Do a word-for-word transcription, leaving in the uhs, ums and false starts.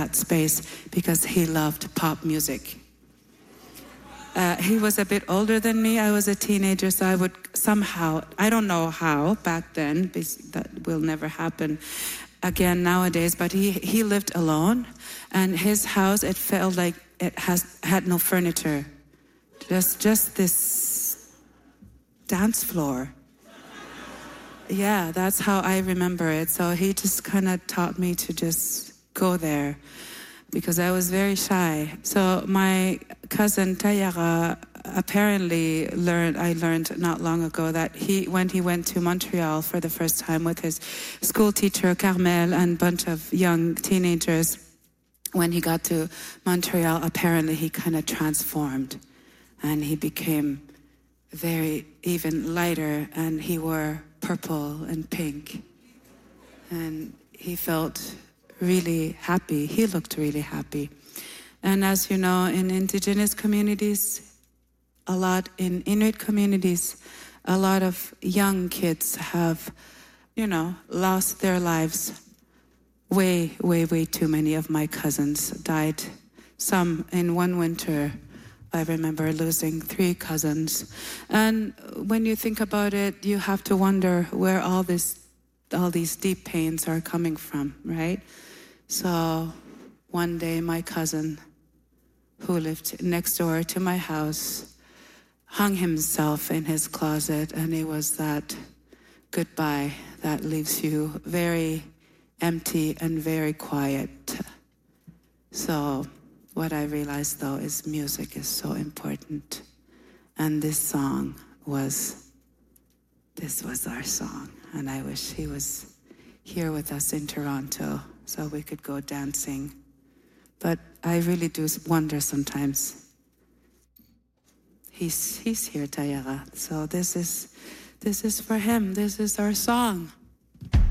that space because he loved pop music. Uh, he was a bit older than me. I was a teenager, so I would somehow, I don't know how back then, that will never happen again nowadays, but he, he lived alone, and his house, it felt like it has had no furniture. Just, just this dance floor. Yeah, that's how I remember it. So he just kind of taught me to just go there because I was very shy. So my cousin Tayara apparently learned, I learned not long ago that he, when he went to Montreal for the first time with his school teacher Carmel and a bunch of young teenagers, when he got to Montreal, apparently he kind of transformed and he became very even lighter, and he wore purple and pink, and he felt really happy. He looked really happy. And as you know, in indigenous communities, a lot in Inuit communities, a lot of young kids have, you know, lost their lives. Way, way, way too many of my cousins died. Some in one winter. I remember losing three cousins. And when you think about it, you have to wonder where all this, all these deep pains are coming from, right? So one day my cousin, who lived next door to my house, hung himself in his closet, and it was that goodbye that leaves you very empty and very quiet. So what I realized, though, is music is so important. And this song was, this was our song. And I wish he was here with us in Toronto so we could go dancing. But I really do wonder sometimes. He's, he's here, Tayara. So this is, this is for him. This is our song.